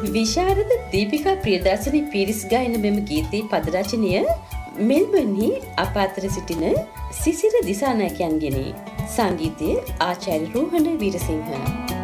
විශාරද දීපිකා ප්‍රියදර්ශනී පීරිස් ගායන මෙම ගීතයේ පද රචනය මෙල්බර්න්හි අප අතර සිටින සිසිර දිසානායකයන්ගෙනි. සංගීතය ආචාර්ය රෝහණ වීරසිංහ.